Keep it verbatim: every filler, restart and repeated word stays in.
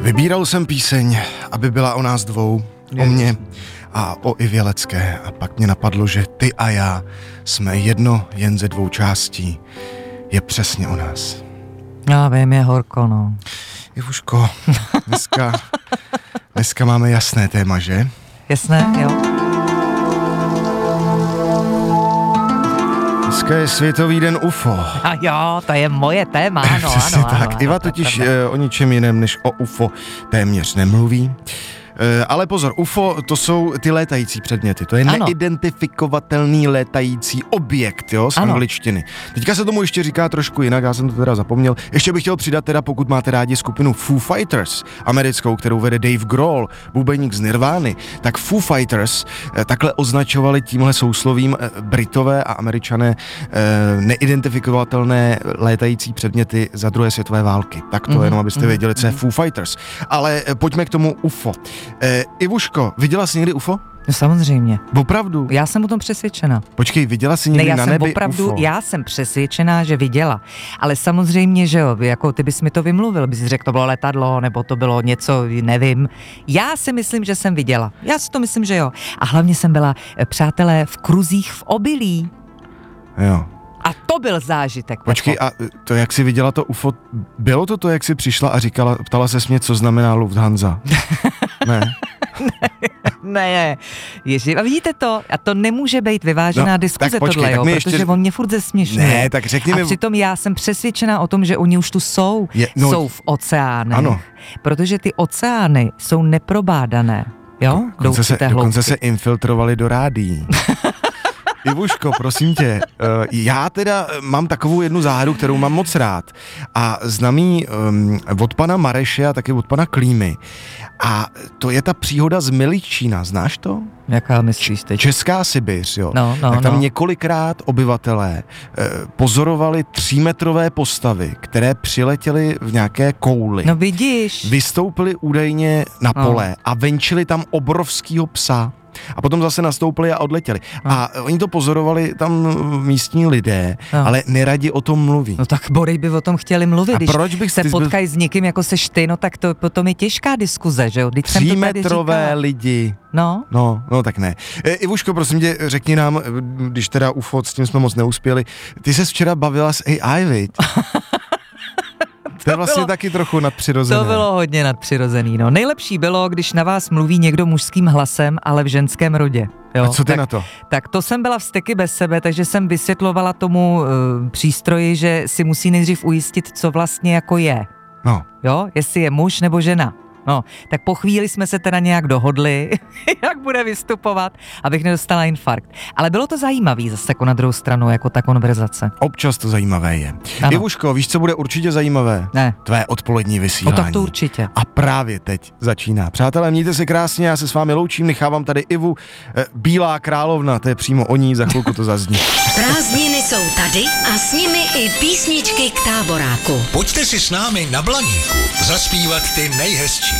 Vybíral jsem píseň, aby byla o nás dvou, o mně a o Ivě Lecké. A pak mě napadlo, že ty a já jsme jedno jen ze dvou částí. Je přesně o nás. Já vím, je horko, no. Ivuško, dneska, dneska máme jasné téma, že? Jasné, jo. Dneska je Světový den U F O. A jo, to je moje téma, ano, Přesně ano, tak. ano, Iva ano, totiž to e, o ničem jiném než o U F O téměř nemluví. E, ale pozor, U F O to jsou ty létající předměty, to je ano. neidentifikovatelný létající objekt, jo, z ano. angličtiny. Teďka se tomu ještě říká trošku jinak, já jsem to teda zapomněl. Ještě bych chtěl přidat teda, pokud máte rádi skupinu Foo Fighters, americkou, kterou vede Dave Grohl, bubeník z Nirvány, tak Foo Fighters e, takhle označovali tímhle souslovím e, Britové a Američané e, neidentifikovatelné létající předměty za druhé světové války. Tak to mm-hmm. jenom, abyste věděli, co je Foo Fighters. Ale e, pojďme k tomu U F O. E, Ivuško, viděla jsi někdy U F O? No samozřejmě. Opravdu? Já jsem o tom přesvědčena. Počkej, viděla jsi někdy ne, já na jsem nebi opravdu, U F O? Já jsem přesvědčená, že viděla. Ale samozřejmě, že jo, jako ty bys mi to vymluvil, bys řekl, to bylo letadlo, nebo to bylo něco, nevím. Já si myslím, že jsem viděla. Já si to myslím, že jo. A hlavně jsem byla, přátelé, v kruzích v obilí. Jo. A to byl zážitek. Počkej, a to, jak jsi viděla to U F O, bylo to to, jak jsi přišla a říkala, ptala ses mě, co znamená Lufthansa? Ne. Ne, ježi, a vidíte to? A to nemůže být vyvážená No, diskuze tak počkej, tohle, tak jo, mi protože ještě- on mě furt zesměšňuje. Ne, tak řekni a mi- přitom já jsem přesvědčená o tom, že oni už tu jsou. Je- no- jsou v oceánech. Ano. Protože ty oceány jsou neprobádané. Jo? Do Dokonce se, určité dokonce hloubky. se infiltrovali do rádií. Ivuško, prosím tě, uh, já teda mám takovou jednu záhadu, kterou mám moc rád a znám jí um, od pana Mareše a taky od pana Klímy a to je ta příhoda z Miličína, znáš to? Jaká myslíš teď? Česká Sibiř, jo. No, no, tak tam no. několikrát obyvatelé eh, pozorovali třímetrové postavy, které přiletěly v nějaké kouli. No vidíš. Vystoupili údajně na No. pole a venčili tam obrovskýho psa. A potom zase nastoupili a odletěli. No. A oni to pozorovali tam místní lidé, No. ale neradi o tom mluví. No tak Borej by o tom chtěli mluvit, A když proč bych se ty zbyl- potkají s někým, jako seš ty, no tak to potom je těžká diskuze, že jo? Vždyť jsem to tady Třímetrové říkala. lidi. No, No, no tak ne. E, Ivuško, prosím tě, řekni nám, když teda U F O, s tím jsme moc neuspěli, ty ses včera bavila s A I, viď? To je vlastně bylo- taky trochu nadpřirozené. to bylo hodně nadpřirozený, no. Nejlepší bylo, když na vás mluví někdo mužským hlasem, ale v ženském rodě. Jo? A co ty tak, na to? Tak to jsem byla vzteky bez sebe, takže jsem vysvětlovala tomu uh, přístroji, že si musí nejdřív ujistit, co vlastně jako je. No. Jo, jestli je muž nebo žena. No, tak po chvíli jsme se teda nějak dohodli, jak bude vystupovat, abych nedostala infarkt. Ale bylo to zajímavý zase jako na druhou stranu, jako ta konverzace. Občas to zajímavé je. Ano. Ivuško, víš, co bude určitě zajímavé? Ne, Tvé odpolední no vysílání. tak to určitě. A právě teď začíná. Přátelé, mějte se krásně, já se s vámi loučím, nechávám tady Ivu, eh, Bílá královna, to je přímo o ní, za chvilku to zazní. Prázdniny jsou tady a s nimi i písničky k táboráku. Pojďte si s námi na Blaníku zaspívat ty nejhezčí.